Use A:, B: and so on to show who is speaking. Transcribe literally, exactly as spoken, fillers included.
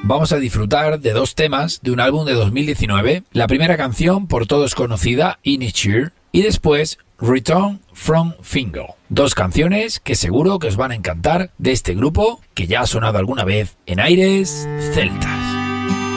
A: vamos a disfrutar de dos temas de un álbum de dos mil diecinueve. La primera canción, por todos conocida, In Each Year, y después Return from Fingal. Dos canciones que seguro que os van a encantar de este grupo que ya ha sonado alguna vez en Aires Celtas.